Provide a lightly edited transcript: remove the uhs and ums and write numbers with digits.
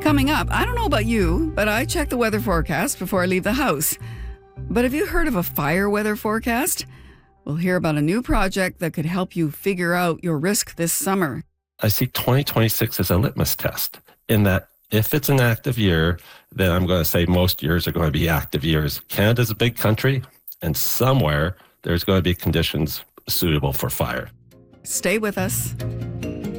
Coming up, I don't know about you, but I check the weather forecast before I leave the house. But have you heard of a fire weather forecast? We'll hear about a new project that could help you figure out your risk this summer. I see 2026 as a litmus test in that if it's an active year, then I'm going to say most years are going to be active years. Canada's a big country, and somewhere there's going to be conditions suitable for fire. Stay with us.